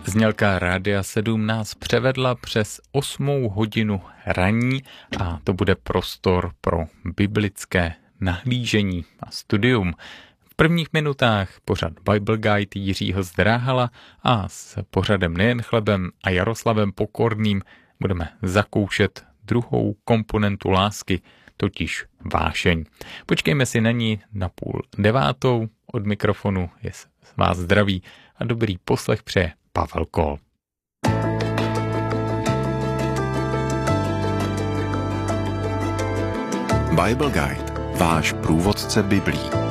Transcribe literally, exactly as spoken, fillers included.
Znělka Rádia sedm nás převedla přes osmou hodinu raní a to bude prostor pro biblické nahlížení a studium. V prvních minutách pořad Bible Guide Jiřího Zdráhala a s pořadem Nejen chlebem a Jaroslavem Pokorným budeme zakoušet druhou komponentu lásky, totiž vášeň. Počkejme si na ní na půl devátou. Od mikrofonu je vás zdraví a dobrý poslech přeje Pavel Kol. Bible Guide, váš průvodce Biblí.